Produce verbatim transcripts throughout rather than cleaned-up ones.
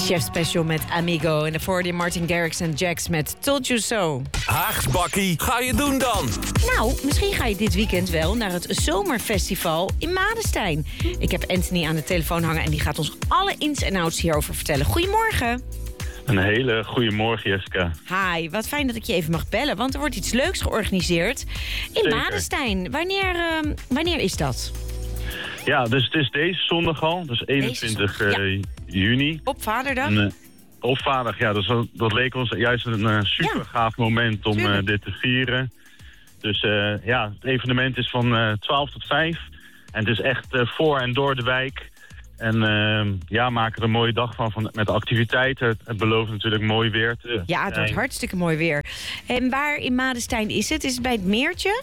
Chef Special met Amigo. En daarvoor de Martin Garrix en Jax met Told You So. Haags bakkie, ga je doen dan? Nou, misschien ga je dit weekend wel naar het Zomerfestival in Madestein. Ik heb Anthony aan de telefoon hangen en die gaat ons alle ins en outs hierover vertellen. Goedemorgen. Een hele goede morgen, Jessica. Hi, wat fijn dat ik je even mag bellen, want er wordt iets leuks georganiseerd in Zeker. Madestein. Wanneer, uh, wanneer is dat? Ja, dus het is deze zondag al, dus eenentwintig zondag, ja. juni. Op Vaderdag? En, uh, op Vaderdag, ja, dus dat, dat leek ons juist een uh, super Ja. gaaf moment om uh, dit te vieren. Dus uh, ja, het evenement is van uh, twaalf tot vijf. En het is echt uh, voor en door de wijk. En uh, ja, maken er een mooie dag van, van met activiteiten. Het, het belooft natuurlijk mooi weer te Ja, het wordt zijn. hartstikke mooi weer. En waar in Madestein is het? Is het bij het Meertje?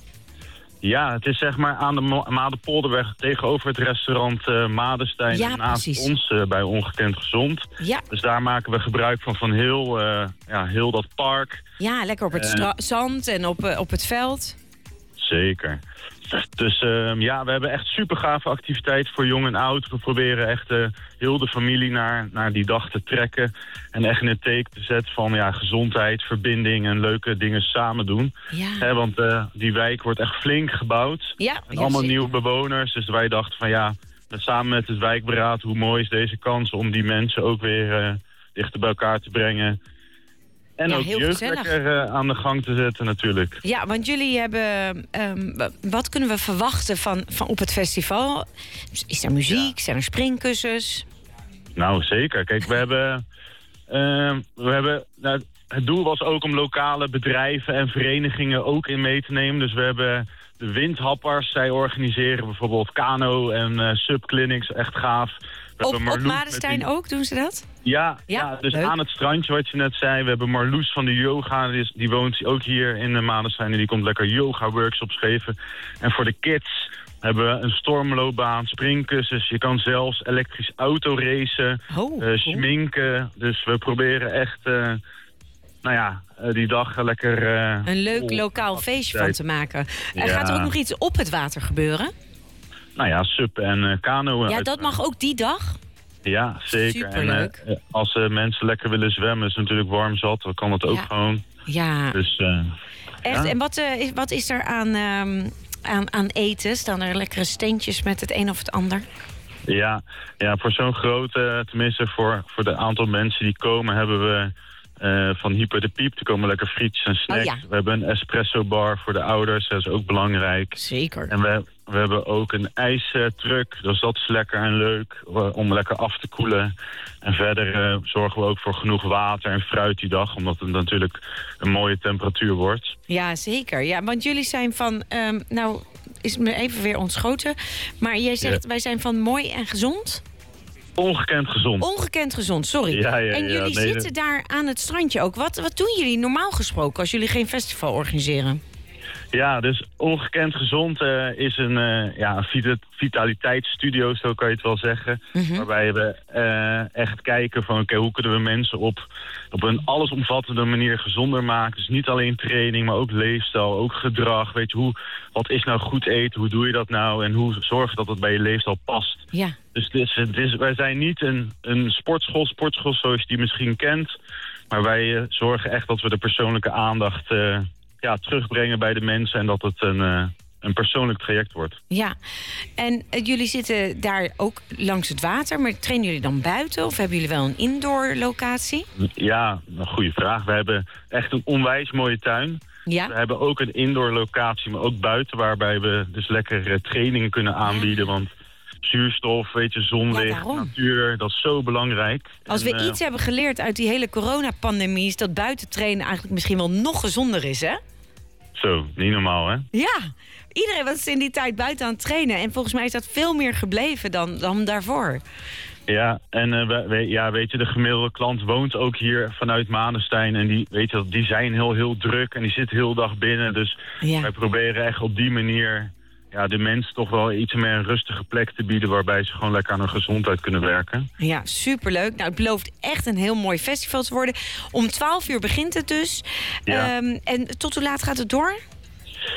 Ja, het is zeg maar aan de Ma- Madenpolderweg tegenover het restaurant uh, Madestein. Ja, en naast precies. ons uh, bij Ongekend Gezond. Ja, Dus daar maken we gebruik van, van heel, uh, ja, heel dat park. ja lekker op het Eh. stra- zand en op, uh, op het veld. Zeker. Dus uh, ja, we hebben echt super gave activiteiten voor jong en oud. We proberen echt uh, heel de familie naar, naar die dag te trekken. En echt in het teken te zetten van ja, gezondheid, verbinding en leuke dingen samen doen. Ja, Hè, want uh, die wijk wordt echt flink gebouwd. ja, En ja, allemaal zeker. nieuwe bewoners. Dus wij dachten van ja, samen met het wijkberaad, hoe mooi is deze kans om die mensen ook weer uh, dichter bij elkaar te brengen. En Ja, ook heel jeugd gezellig. lekker uh, aan de gang te zetten natuurlijk. Ja, want jullie hebben... Um, wat kunnen we verwachten van, van op het festival? Is er muziek? Zijn er springkussens? Nou, zeker. Kijk, we hebben... Uh, we hebben nou, het doel was ook om lokale bedrijven en verenigingen ook in mee te nemen. Dus we hebben de windhappers. Zij organiseren bijvoorbeeld kano en uh, subclinics. Echt gaaf. We Op, hebben op Marloes Madestein met die- ook, doen ze dat? Ja, Ja, ja, dus leuk. aan het strandje wat je net zei. We hebben Marloes van de yoga, die, is- die woont ook hier in de Madestein. En die komt lekker yoga-workshops geven. En voor de kids hebben we een stormloopbaan, springkussens. Je kan zelfs elektrisch autoracen, Oh, uh, cool. schminken. Dus we proberen echt, uh, nou ja, uh, die dag lekker... Uh, Een leuk vol lokaal feestje van te maken. Er Ja. gaat er ook nog iets op het water gebeuren? Nou ja, sub en uh, kano. Ja, dat mag ook die dag? Ja, zeker. Superleuk. En uh, als uh, mensen lekker willen zwemmen, is het natuurlijk warm zat. Dan kan dat ook Ja. gewoon. Ja, Dus, uh, echt. ja. En wat, uh, is, wat is er aan, um, aan, aan eten? Staan er lekkere steentjes met het een of het ander? Ja, ja, voor zo'n grote, tenminste voor, voor de aantal mensen die komen, hebben we uh, van Hyper de Piep. Er komen lekker frietjes en snacks. Oh ja. We hebben een espresso bar voor de ouders, dat is ook belangrijk. Zeker. En we, we hebben ook een ijstruck, dus dat is lekker en leuk uh, om lekker af te koelen. En verder uh, zorgen we ook voor genoeg water en fruit die dag, omdat het natuurlijk een mooie temperatuur wordt. Ja, zeker. Ja, want jullie zijn van... Um, nou, is me even weer ontschoten. Maar jij zegt, Ja. wij zijn van mooi en gezond? Ongekend gezond. Ongekend gezond, sorry. Ja, ja, en ja, jullie nee, zitten daar aan het strandje ook. Wat, wat doen jullie normaal gesproken als jullie geen festival organiseren? Ja, dus Ongekend Gezond uh, is een, uh, ja, een vita- vitaliteitsstudio, zo kan je het wel zeggen. Mhm. Waarbij we uh, echt kijken van, oké, hoe kunnen we mensen op, op een allesomvattende manier gezonder maken. Dus niet alleen training, maar ook leefstijl, ook gedrag. Weet je, hoe, wat is nou goed eten, hoe doe je dat nou en hoe zorg je dat het bij je leefstijl past. Ja. Dus het is, het is, wij zijn niet een, een sportschool, sportschool zoals je die misschien kent. Maar wij uh, zorgen echt dat we de persoonlijke aandacht uh, ja, terugbrengen bij de mensen. En dat het een, uh, een persoonlijk traject wordt. Ja, en uh, jullie zitten daar ook langs het water. Maar trainen jullie dan buiten of hebben jullie wel een indoor locatie? Ja, een goede vraag. We hebben echt een onwijs mooie tuin. We Ja, hebben ook een indoor locatie, maar ook buiten. Waarbij we dus lekker uh, trainingen kunnen aanbieden. Want zuurstof, weet je, zonlicht, Ja, daarom. natuur, dat is zo belangrijk. als we En, uh, iets hebben geleerd uit die hele coronapandemie... is dat buiten trainen eigenlijk misschien wel nog gezonder is, hè? Zo, niet normaal, hè? Ja, iedereen was in die tijd buiten aan het trainen. En volgens mij is dat veel meer gebleven dan, dan daarvoor. Ja, en uh, we, we- ja, weet je, de gemiddelde klant woont ook hier vanuit Madestein. En die, weet je, die zijn heel, heel druk en die zitten heel de dag binnen. Dus Ja. wij proberen echt op die manier ja, de mensen toch wel iets meer een rustige plek te bieden... waarbij ze gewoon lekker aan hun gezondheid kunnen werken. Ja, superleuk. Nou, het belooft echt een heel mooi festival te worden. Om twaalf uur begint het dus. Ja. Ehm, en tot hoe laat gaat het door?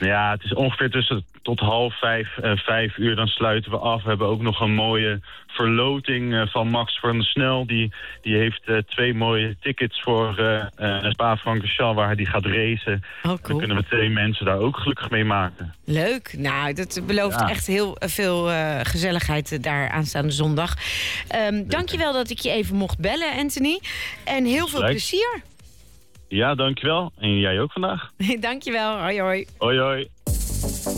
Ja, het is ongeveer tussen tot half vijf, uh, vijf uur. Dan sluiten we af. We hebben ook nog een mooie verloting uh, van Max van der Snel. Die, die heeft uh, twee mooie tickets voor uh, uh, Spa-Francorchamps waar hij gaat racen. Oh, cool. Dan kunnen we twee mensen daar ook gelukkig mee maken. Leuk. Nou, dat belooft ja. echt heel veel uh, gezelligheid uh, daar aanstaande zondag. Um, dankjewel dat ik je even mocht bellen, Anthony. En heel veel Leuk. plezier. Ja, dankjewel. En jij ook vandaag. Dankjewel. Hoi, hoi. Hoi, hoi.